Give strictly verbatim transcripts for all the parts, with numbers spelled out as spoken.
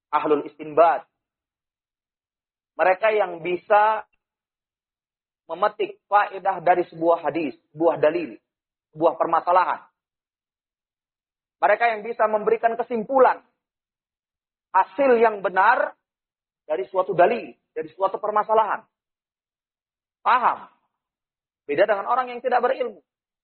ahlul istinbat. Mereka yang bisa memetik faedah dari sebuah hadis, sebuah dalil, sebuah permasalahan. Mereka yang bisa memberikan kesimpulan, hasil yang benar dari suatu dalil, dari suatu permasalahan. Paham. Beda dengan orang yang tidak berilmu.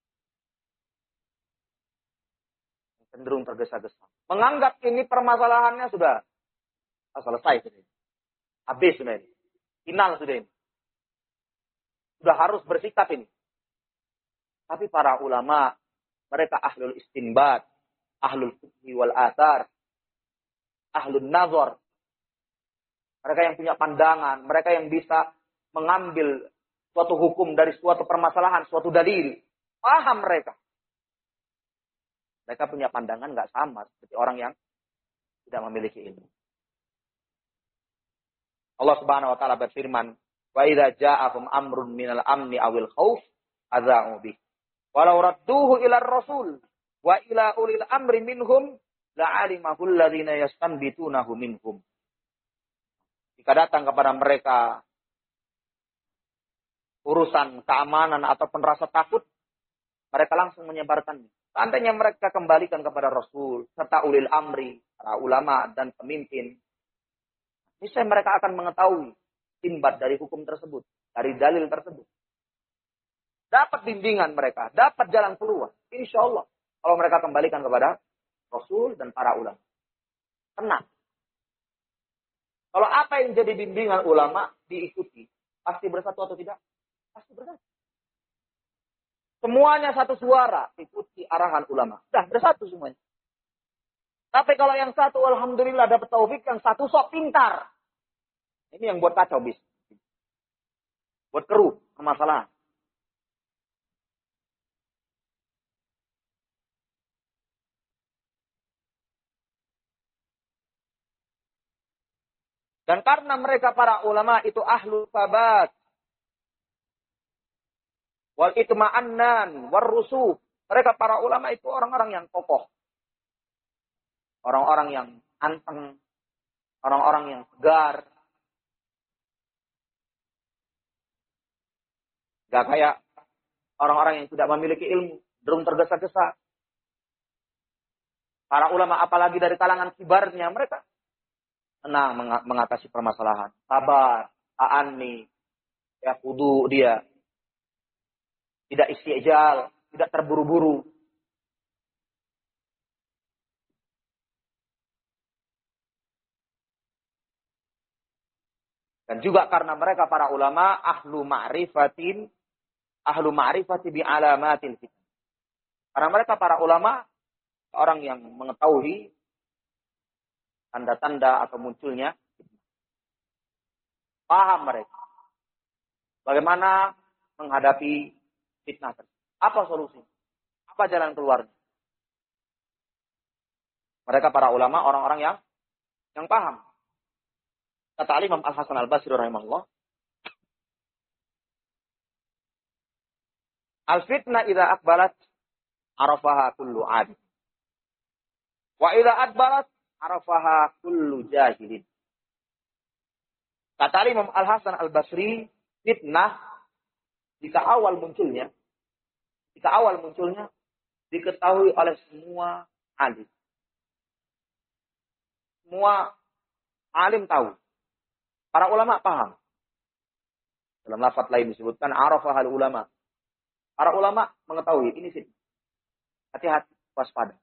Cenderung tergesa-gesa. Menganggap ini permasalahannya sudah ah, selesai. Sudah. Habis sudah ini. Final sudah ini. Sudah harus bersikap ini. Tapi para ulama, mereka ahlul istinbat, ahlul fiqhi wal athar, ahlul nazar. Mereka yang punya pandangan, mereka yang bisa mengambil suatu hukum dari suatu permasalahan, suatu dalil. Paham mereka. Mereka punya pandangan nggak sama seperti orang yang tidak memiliki ilmu. Allah Subhanahu wa taala berfirman, "Wa idza ja'akum amrun minal amni awil khauf adza'u bih. Walau radduhu ila ar-rasul wa ila ulil amri minhum la'alimahu alladziina yastanbitunahu minhum." Jika datang kepada mereka urusan keamanan ataupun rasa takut, mereka langsung menyebarkannya. Seandainya mereka kembalikan kepada Rasul serta ulil amri, para ulama dan pemimpin, niscaya mereka akan mengetahui istinbat dari hukum tersebut, dari dalil tersebut. Dapat bimbingan mereka, dapat jalan keluar. Insya Allah. Kalau mereka kembalikan kepada Rasul dan para ulama. Tenang. Kalau apa yang jadi bimbingan ulama diikuti, pasti bersatu atau tidak? Pasti bersatu. Semuanya satu suara, ikuti arahan ulama. Dah bersatu semuanya. Tapi kalau yang satu, alhamdulillah dapat taufik, yang satu sok pintar. Ini yang buat kacau bis. Buat keruh, permasalahan. Dan karena mereka para ulama itu ahlul sabat, wal itma'annan, war rusuk. Mereka para ulama itu orang-orang yang kokoh. Orang-orang yang anteng. Orang-orang yang tegar. Gak kayak orang-orang yang tidak memiliki ilmu. Cenderung tergesa-gesa. Para ulama apalagi dari kalangan kibarnya mereka tenang mengatasi permasalahan. Sabar, ta'anni, ya kudu dia. Tidak istijal, tidak terburu-buru. Dan juga karena mereka para ulama ahlu ma'rifatin, ahlu ma'rifati bi alamatil fitnah. Karena mereka para ulama orang yang mengetahui tanda-tanda atau munculnya fitnah. Paham mereka bagaimana menghadapi fitnah tersebut. Apa solusinya? Apa jalan keluarnya? Mereka para ulama orang-orang yang yang paham. Kata Imam Al-Hasan Al-Basri rahimahullah, al-fitnah idza aqbalat arafaha kullu 'abid. Wa idza adbarat arafaha kullu jahilin. Kata Imam Al-Hasan Al-Basri, fitnah jika awal munculnya, jika awal munculnya diketahui oleh semua alim. Semua alim tahu. Para ulama paham. Dalam lafaz lain disebutkan arafahal ulama. Para ulama mengetahui ini fitnah. Hati-hati, waspada.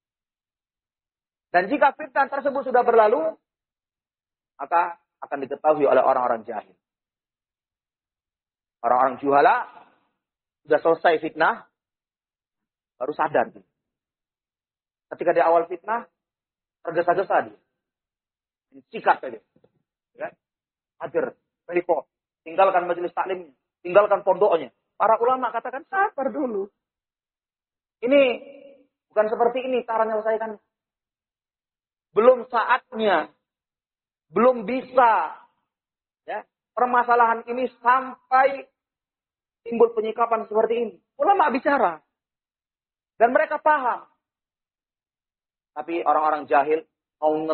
Dan jika fitnah tersebut sudah berlalu, maka akan diketahui oleh orang-orang jahil. Orang-orang juhala sudah selesai fitnah, baru sadar. Ketika di awal fitnah, tergesa-gesa dia. Sikat saja. Ya? Hajar, report. Tinggalkan majelis taklimnya. Tinggalkan pondoknya. Para ulama katakan, sabar dulu. Ini bukan seperti ini cara menyelesaikan. Belum saatnya. Belum bisa. Ya, permasalahan ini sampai timbul penyikapan seperti ini. Ulama bicara. Dan mereka paham. Tapi orang-orang jahil mau